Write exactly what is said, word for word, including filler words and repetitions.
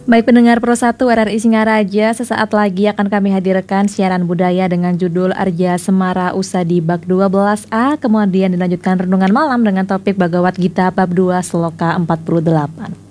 Baik pendengar Pro satu R R I Singaraja, sesaat lagi akan kami hadirkan siaran budaya dengan judul Arja Semara Usadi Bab dua belas A, kemudian dilanjutkan renungan malam dengan topik Bhagavad Gita Bab dua Sloka empat puluh delapan.